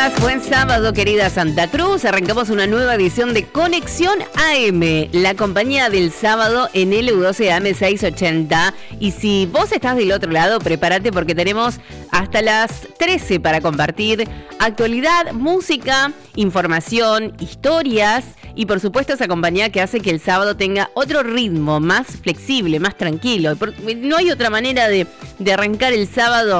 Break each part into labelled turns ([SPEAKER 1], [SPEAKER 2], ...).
[SPEAKER 1] días, buen sábado querida Santa Cruz. Arrancamos una nueva edición de Conexión AM, la compañía del sábado en LU12 AM 680. Y si vos estás del otro lado, prepárate porque tenemos hasta las 13 para compartir actualidad, música, información, historias y por supuesto esa compañía que hace que el sábado tenga otro ritmo, más flexible, más tranquilo. No hay otra manera de arrancar el sábado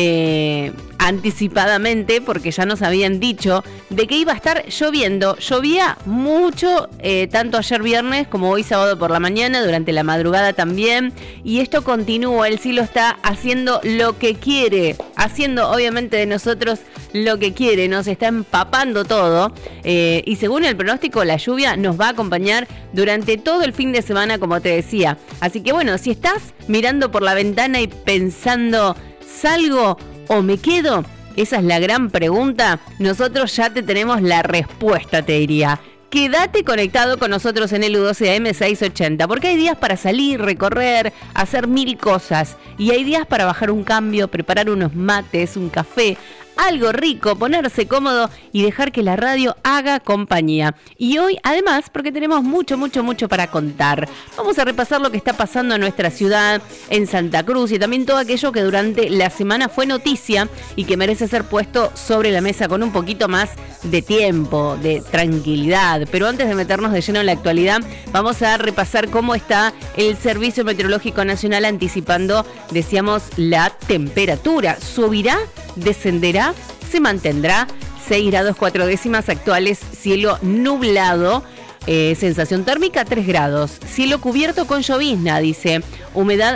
[SPEAKER 1] anticipadamente, porque ya nos habían dicho de que iba a estar lloviendo. Llovía mucho, tanto ayer viernes como hoy sábado por la mañana, durante la madrugada también, y esto continúa. El cielo está haciendo lo que quiere, haciendo obviamente de nosotros lo que quiere, nos está empapando todo, y según el pronóstico la lluvia nos va a acompañar durante todo el fin de semana, como te decía. Así que bueno, si estás mirando por la ventana y pensando, ¿salgo o me quedo? Esa es la gran pregunta. Nosotros ya te tenemos la respuesta, te diría. Quédate conectado con nosotros en el LU12 AM 680, porque hay días para salir, recorrer, hacer mil cosas. Y hay días para bajar un cambio, preparar unos mates, un café, algo rico, ponerse cómodo y dejar que la radio haga compañía. Y hoy, además, porque tenemos mucho para contar. Vamos a repasar lo que está pasando en nuestra ciudad, en Santa Cruz, y también todo aquello que durante la semana fue noticia y que merece ser puesto sobre la mesa con un poquito más de tiempo, de tranquilidad. Pero antes de meternos de lleno en la actualidad, vamos a repasar cómo está el Servicio Meteorológico Nacional anticipando, decíamos, la temperatura. ¿Subirá? ¿Descenderá? ¿Se mantendrá? 6 grados 4 décimas actuales, cielo nublado, sensación térmica 3 grados, cielo cubierto con llovizna, dice, humedad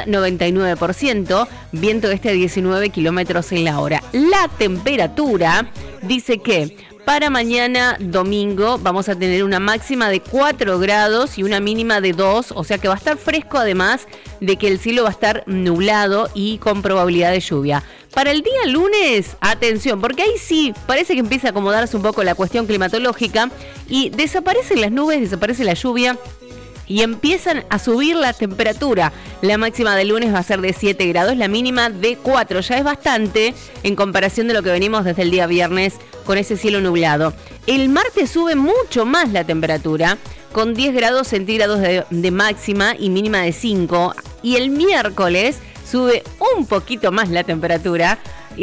[SPEAKER 1] 99%, viento este a 19 kilómetros en la hora. La temperatura dice que para mañana domingo vamos a tener una máxima de 4 grados y una mínima de 2, o sea que va a estar fresco, además de que el cielo va a estar nublado y con probabilidad de lluvia. Para el día lunes, atención, porque ahí sí parece que empieza a acomodarse un poco la cuestión climatológica y desaparecen las nubes, desaparece la lluvia y empiezan a subir la temperatura. La máxima del lunes va a ser de 7 grados, la mínima de 4. Ya es bastante en comparación de lo que venimos desde el día viernes con ese cielo nublado. El martes sube mucho más la temperatura, con 10 grados centígrados de máxima y mínima de 5. Y el miércoles sube un poquito más la temperatura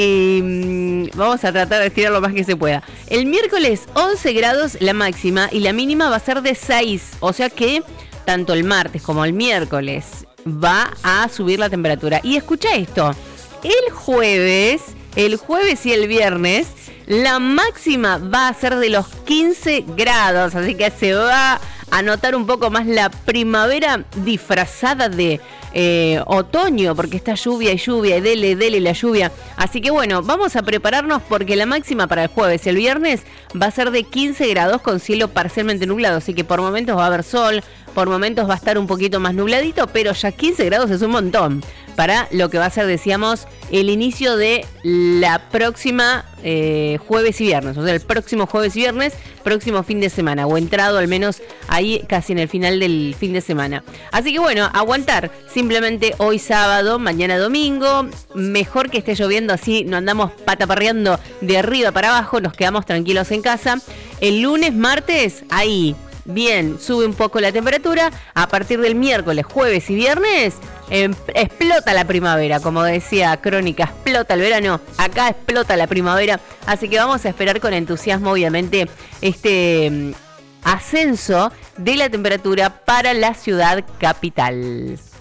[SPEAKER 1] y vamos a tratar de estirar lo más que se pueda. El miércoles 11 grados la máxima y la mínima va a ser de 6. O sea que tanto el martes como el miércoles va a subir la temperatura. Y escucha esto, el jueves y el viernes la máxima va a ser de los 15 grados. Así que se va a notar un poco más la primavera disfrazada de otoño, porque está lluvia y dele la lluvia. Así que bueno, vamos a prepararnos porque la máxima para el jueves y el viernes va a ser de 15 grados con cielo parcialmente nublado. Así que por momentos va a haber sol, por momentos va a estar un poquito más nubladito, pero ya 15 grados es un montón para lo que va a ser, decíamos, el inicio de la próxima jueves y viernes. O sea, el próximo jueves y viernes, próximo fin de semana, o entrado al menos ahí casi en el final del fin de semana. Así que bueno, aguantar simplemente hoy sábado, mañana domingo. Mejor que esté lloviendo, así no andamos pataparreando de arriba para abajo, nos quedamos tranquilos en casa. El lunes, martes, ahí bien, sube un poco la temperatura. A partir del miércoles, jueves y viernes explota la primavera, como decía Crónica, explota el verano, acá explota la primavera. Así que vamos a esperar con entusiasmo, obviamente, este ascenso de la temperatura para la ciudad capital.